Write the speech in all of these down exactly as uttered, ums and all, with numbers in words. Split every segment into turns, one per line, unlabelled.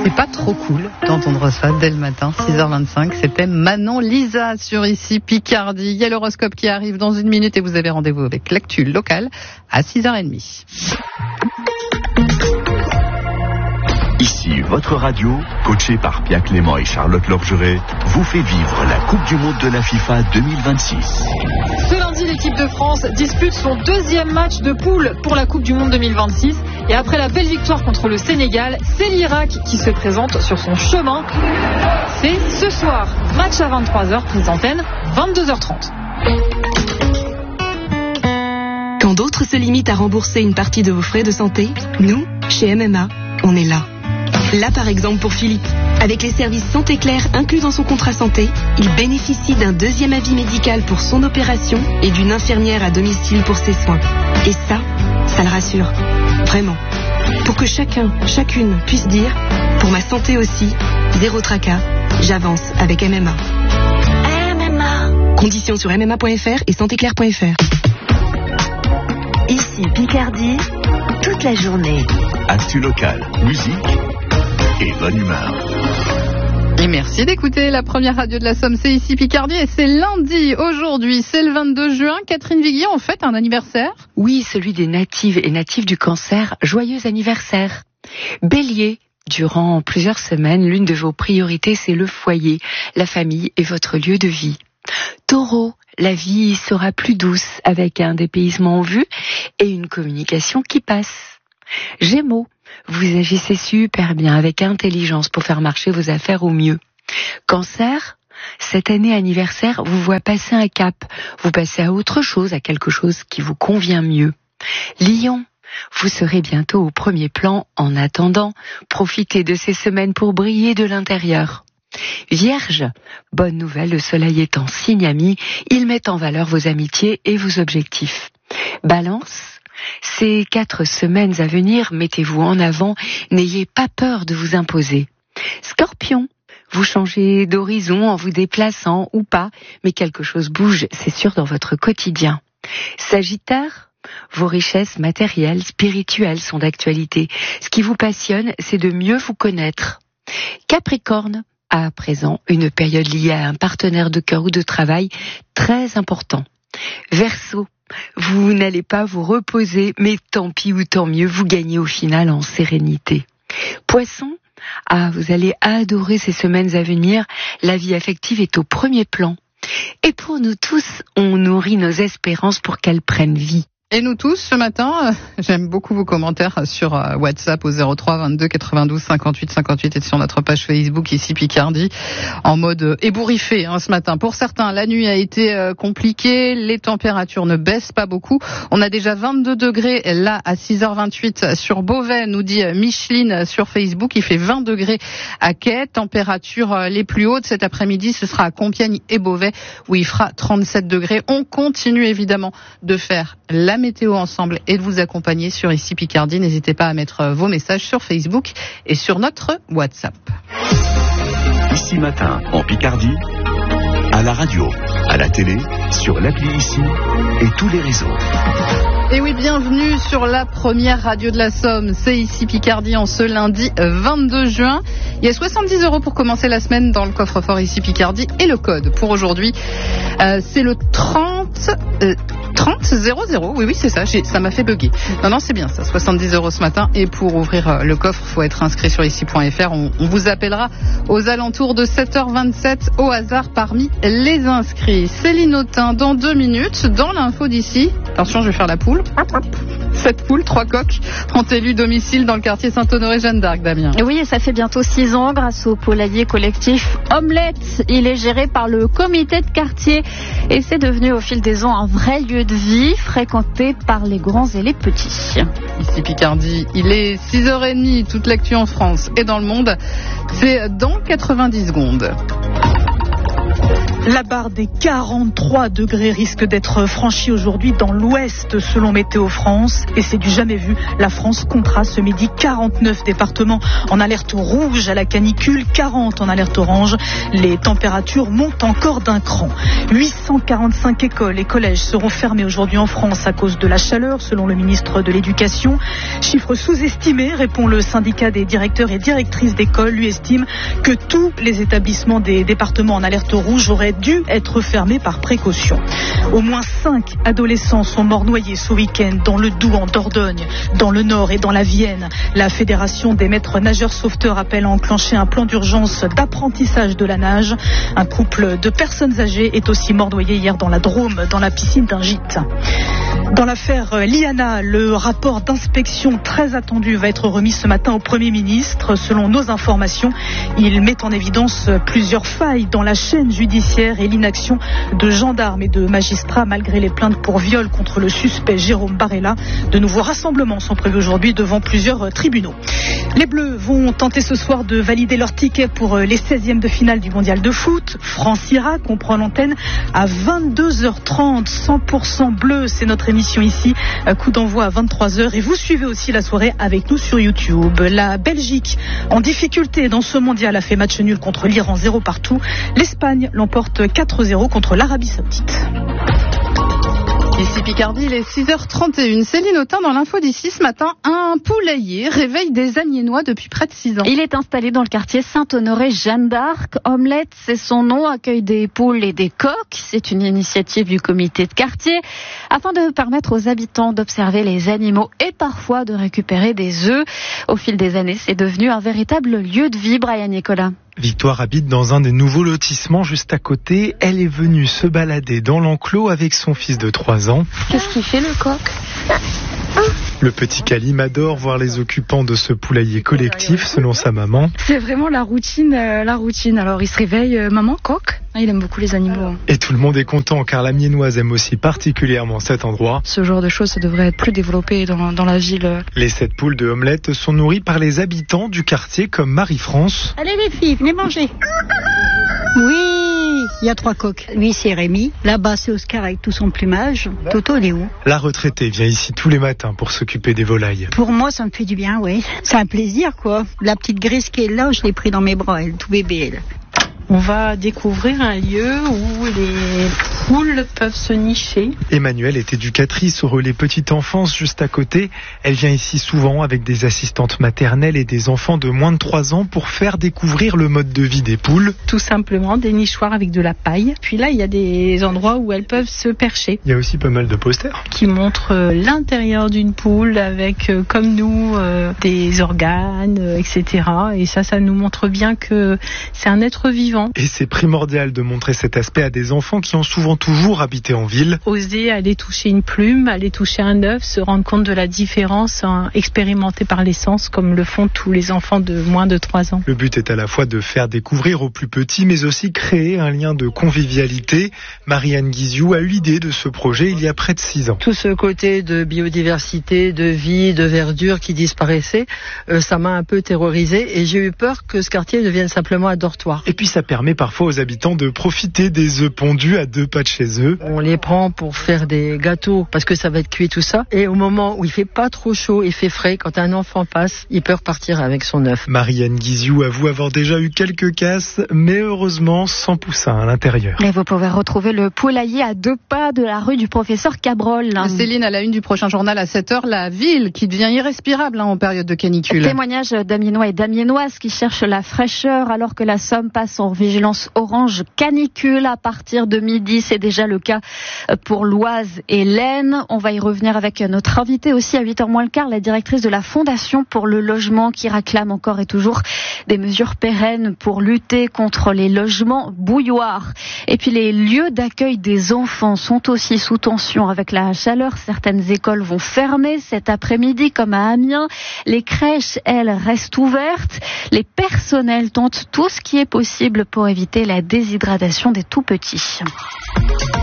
C'est pas trop cool d'entendre ça dès le matin, six heures vingt-cinq. C'était Manon Lisa sur Ici Picardie. Il y a l'horoscope qui arrive dans une minute et vous avez rendez-vous avec l'actu locale à six heures trente.
Ici, votre radio, coachée par Pia Clément et Charlotte Lorgeret, vous fait vivre la Coupe du Monde de la FIFA deux mille vingt-six.
Ce lundi, l'équipe de France dispute son deuxième match de poule pour la Coupe du Monde deux mille vingt-six. Et après la belle victoire contre le Sénégal, c'est l'Irak qui se présente sur son chemin. C'est ce soir, match à vingt-trois heures, prise d'antenne, vingt-deux heures trente.
Quand d'autres se limitent à rembourser une partie de vos frais de santé, nous, chez M M A, on est là. Là, par exemple, pour Philippe. Avec les services Santé Claire inclus dans son contrat santé, il bénéficie d'un deuxième avis médical pour son opération et d'une infirmière à domicile pour ses soins. Et ça, ça le rassure. Vraiment. Pour que chacun, chacune puisse dire, pour ma santé aussi, zéro tracas, j'avance avec M M A. M M A. Conditions sur m m a point f r et santé claire point f r.
Ici Picardie, toute la journée.
Actu locale, musique et bonne humeur.
Et merci d'écouter la première radio de la Somme, c'est Ici Picardie et c'est lundi. Aujourd'hui, c'est le vingt-deux juin. Catherine Viguier, on fête un anniversaire.
Oui, celui des natives et natifs du cancer. Joyeux anniversaire. Bélier, durant plusieurs semaines, l'une de vos priorités, c'est le foyer, la famille et votre lieu de vie. Taureau, la vie sera plus douce avec un dépaysement en vue et une communication qui passe. Gémeaux, vous agissez super bien avec intelligence pour faire marcher vos affaires au mieux. Cancer, cette année anniversaire vous voit passer un cap, vous passez à autre chose, à quelque chose qui vous convient mieux. Lion, vous serez bientôt au premier plan. En attendant, profitez de ces semaines pour briller de l'intérieur. Vierge, bonne nouvelle, le soleil est en signe ami, il met en valeur vos amitiés et vos objectifs. Balance, ces quatre semaines à venir, mettez-vous en avant, n'ayez pas peur de vous imposer. Scorpion, vous changez d'horizon en vous déplaçant ou pas, mais quelque chose bouge, c'est sûr, dans votre quotidien. Sagittaire, vos richesses matérielles, spirituelles sont d'actualité. Ce qui vous passionne, c'est de mieux vous connaître. Capricorne, à présent, une période liée à un partenaire de cœur ou de travail très important. Verseau, vous n'allez pas vous reposer, mais tant pis ou tant mieux, vous gagnez au final en sérénité. Poisson, ah, vous allez adorer ces semaines à venir, la vie affective est au premier plan. Et pour nous tous, on nourrit nos espérances pour qu'elles prennent vie.
Et nous tous, ce matin, euh, j'aime beaucoup vos commentaires sur euh, WhatsApp au zéro trois vingt-deux quatre-vingt-douze cinquante-huit cinquante-huit et sur notre page Facebook Ici Picardie, en mode euh, ébouriffé hein, ce matin. Pour certains, la nuit a été euh, compliquée, les températures ne baissent pas beaucoup. On a déjà vingt-deux degrés là à six heures vingt-huit sur Beauvais, nous dit Micheline sur Facebook. Il fait vingt degrés à Quai. Températures euh, les plus hautes cet après-midi, ce sera à Compiègne et Beauvais où il fera trente-sept degrés. On continue évidemment de faire la météo ensemble et de vous accompagner sur Ici Picardie. N'hésitez pas à mettre vos messages sur Facebook et sur notre WhatsApp.
Ici matin, en Picardie, à la radio, à la télé, sur l'appli Ici et tous les réseaux.
Et oui, bienvenue sur la première radio de la Somme. C'est Ici Picardie en ce lundi vingt-deux juin. Il y a soixante-dix euros pour commencer la semaine dans le coffre-fort Ici Picardie. Et le code pour aujourd'hui, euh, c'est le trente... Euh, trente zéro zéro, oui oui c'est ça, j'ai, ça m'a fait bugger. Non non c'est bien ça, soixante-dix euros ce matin et pour ouvrir euh, le coffre, il faut être inscrit sur ici point f r. On, on vous appellera aux alentours de sept heures vingt-sept au hasard parmi les inscrits. Céline Autain dans deux minutes dans l'info d'ici. Attention, je vais faire la poule. Cette poule, trois coqs, ont élu domicile dans le quartier Saint-Honoré-Jeanne d'Arc, Damien.
Oui, et ça fait bientôt six ans grâce au poulailler collectif Omelette. Il est géré par le comité de quartier et c'est devenu au fil des ans un vrai lieu de vie fréquenté par les grands et les petits.
Ici Picardie, il est six heures trente, toute l'actu en France et dans le monde, c'est dans quatre-vingt-dix secondes.
La barre des quarante-trois degrés risque d'être franchie aujourd'hui dans l'ouest selon Météo France et c'est du jamais vu. La France comptera ce midi quarante-neuf départements en alerte rouge à la canicule, quarante en alerte orange. Les températures montent encore d'un cran. huit cent quarante-cinq écoles et collèges seront fermés aujourd'hui en France à cause de la chaleur selon le ministre de l'Éducation. Chiffre sous-estimé, répond le syndicat des directeurs et directrices d'école. Lui estime que tous les établissements des départements en alerte rouge auraient dû être fermés par précaution. Au moins cinq adolescents sont morts noyés ce week-end dans le Doubs, en Dordogne, dans le Nord et dans la Vienne. La Fédération des maîtres nageurs sauveteurs appelle à enclencher un plan d'urgence d'apprentissage de la nage. Un couple de personnes âgées est aussi mort noyé hier dans la Drôme, dans la piscine d'un gîte. Dans l'affaire Liana, le rapport d'inspection très attendu va être remis ce matin au Premier ministre. Selon nos informations, il met en évidence plusieurs failles dans la chaîne judiciaire et l'inaction de gendarmes et de magistrats malgré les plaintes pour viol contre le suspect Jérôme Barella. De nouveaux rassemblements sont prévus aujourd'hui devant plusieurs tribunaux. Les Bleus vont tenter ce soir de valider leur ticket pour les seizièmes de finale du mondial de foot. France-Irak, on prend l'antenne à vingt-deux heures trente, cent pour cent bleu, c'est notre émission ici. Coup d'envoi à vingt-trois heures et vous suivez aussi la soirée avec nous sur YouTube. La Belgique, en difficulté dans ce mondial, a fait match nul contre l'Iran, zéro partout. L'Espagne l'emporte quatre zéro contre l'Arabie Saoudite.
Ici Picardie, il est six heures trente et une. Céline Autain dans l'info d'ici ce matin. Un poulailler réveille des Agnénois depuis près de six ans.
Il est installé dans le quartier Saint-Honoré-Jeanne d'Arc. Omelette, c'est son nom, accueille des poules et des coqs. C'est une initiative du comité de quartier afin de permettre aux habitants d'observer les animaux et parfois de récupérer des œufs. Au fil des années, c'est devenu un véritable lieu de vie, Brian Nicolas.
Victoire habite dans un des nouveaux lotissements juste à côté. Elle est venue se balader dans l'enclos avec son fils de trois ans.
Qu'est-ce qu'il fait le coq ?
Le petit Kalim adore voir les occupants de ce poulailler collectif, selon sa maman.
C'est vraiment la routine, euh, la routine. Alors il se réveille, euh, maman, coq. Il aime beaucoup les animaux.
Et tout le monde est content car la Miennoise aime aussi particulièrement cet endroit.
Ce genre de choses, ça devrait être plus développé dans, dans la ville.
Les sept poules de Omelette sont nourries par les habitants du quartier comme Marie-France.
Allez les filles, venez manger. Oui, il y a trois coqs. Lui, c'est Rémi. Là-bas, c'est Oscar avec tout son plumage. Toto, il est où ?
La retraitée vient ici tous les matins pour s'occuper des volailles.
Pour moi, ça me fait du bien, oui. C'est un plaisir, quoi. La petite grise qui est là, je l'ai pris dans mes bras, elle, tout bébé, elle.
On va découvrir un lieu où les poules peuvent se nicher.
Emmanuelle est éducatrice au relais petite enfance juste à côté. Elle vient ici souvent avec des assistantes maternelles et des enfants de moins de trois ans pour faire découvrir le mode de vie des poules.
Tout simplement des nichoirs avec de la paille. Puis là, il y a des endroits où elles peuvent se percher.
Il y a aussi pas mal de posters
qui montrent l'intérieur d'une poule avec, comme nous, des organes, et cetera. Et ça, ça nous montre bien que c'est un être vivant.
Et c'est primordial de montrer cet aspect à des enfants qui ont souvent toujours habité en ville.
Oser aller toucher une plume, aller toucher un œuf, se rendre compte de la différence, hein, expérimenter par les sens comme le font tous les enfants de moins de trois ans.
Le but est à la fois de faire découvrir aux plus petits, mais aussi créer un lien de convivialité. Marianne Guiziou a eu l'idée de ce projet il y a près de six ans.
Tout ce côté de biodiversité, de vie, de verdure qui disparaissait, euh, ça m'a un peu terrorisée et j'ai eu peur que ce quartier devienne simplement un dortoir.
Et puis ça permet parfois aux habitants de profiter des œufs pondus à deux pas de chez eux.
On les prend pour faire des gâteaux parce que ça va être cuit tout ça. Et au moment où il fait pas trop chaud, il fait frais, quand un enfant passe, il peut repartir avec son œuf.
Marianne Guiziou avoue avoir déjà eu quelques casses, mais heureusement sans poussin à l'intérieur.
Et vous pouvez retrouver le poulailler à deux pas de la rue du professeur Cabrol.
Céline, à la une du prochain journal à sept heures, la ville qui devient irrespirable hein, en période de canicule.
Témoignage d'Amiénois et d'Amiénoises qui cherchent la fraîcheur alors que la Somme passe en vigilance orange canicule à partir de midi. C'est déjà le cas pour l'Oise et l'Aisne. On va y revenir avec notre invitée aussi à huit heures moins le quart, la directrice de la Fondation pour le logement qui réclame encore et toujours des mesures pérennes pour lutter contre les logements bouilloires. Et puis les lieux d'accueil des enfants sont aussi sous tension avec la chaleur. Certaines écoles vont fermer cet après-midi comme à Amiens. Les crèches, elles, restent ouvertes. Les personnels tentent tout ce qui est possible pour éviter la déshydratation des tout-petits.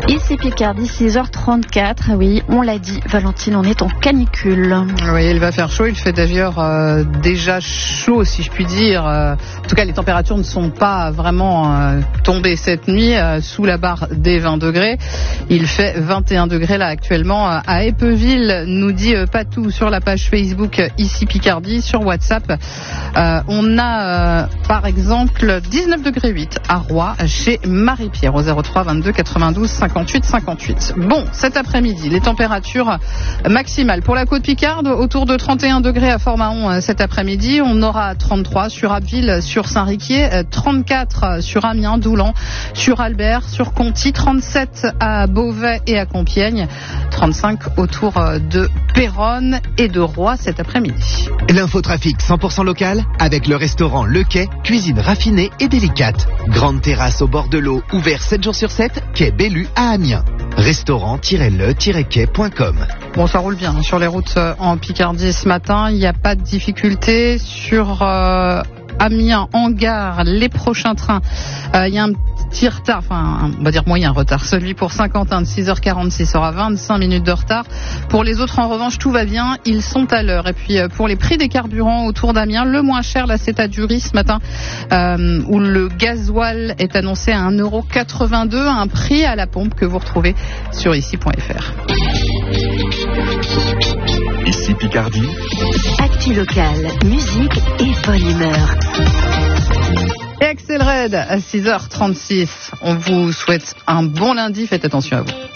Ici Picardie, six heures trente-quatre. Oui, on l'a dit, Valentine, on est en canicule.
Oui, il va faire chaud. Il fait d'ailleurs euh, déjà chaud, si je puis dire. Euh, en tout cas, les températures ne sont pas vraiment euh, tombées cette nuit euh, sous la barre des vingt degrés. Il fait vingt et un degrés là actuellement euh, à Eppeville, nous dit euh, Patou sur la page Facebook euh, Ici Picardie. Sur WhatsApp, euh, on a euh, par exemple dix-neuf degrés huit à Roy chez Marie-Pierre au zéro trois vingt-deux quatre-vingt-douze cinquante-huit cinquante-huit. Bon, cet après-midi, les températures maximales pour la côte Picarde, autour de trente et un degrés à Fort-Mahon cet après-midi. On aura trente-trois sur Abbeville, sur Saint-Riquier, trente-quatre sur Amiens, Doulan, sur Albert, sur Conty, trente-sept à Beauvais et à Compiègne, trente-cinq autour de Péronne et de Roy cet après-midi.
L'infotrafic cent pour cent local avec le restaurant Le Quai, cuisine raffinée et délicate. Grande terrasse au bord de l'eau, ouvert sept jours sur sept, quai Bellu à Amiens. Restaurant-le-quai point com.
Bon, ça roule bien sur les routes en Picardie ce matin. Il n'y a pas de difficulté sur euh, Amiens, en gare, les prochains trains. Euh, il y a un petit retard, enfin, on va dire moyen retard. Celui pour Saint-Quentin de six heures quarante-six aura vingt-cinq minutes de retard. Pour les autres, en revanche, tout va bien. Ils sont à l'heure. Et puis, pour les prix des carburants autour d'Amiens, le moins cher, là, c'est à Dury ce matin, euh, où le gasoil est annoncé à un euro quatre-vingt-deux, un prix à la pompe que vous retrouvez sur ici point f r.
Ici Picardie.
Actu locale, musique et bonne humeur.
Et Axel Red à six heures trente-six. On vous souhaite un bon lundi. Faites attention à vous.